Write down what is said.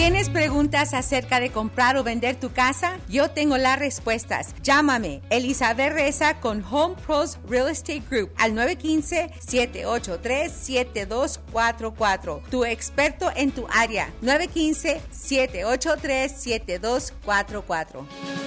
¿Tienes preguntas acerca de comprar o vender tu casa? Yo tengo las respuestas. Llámame, Elizabeth Reza con Home Pros Real Estate Group al 915-783-7244. Tu experto en tu área, 915-783-7244.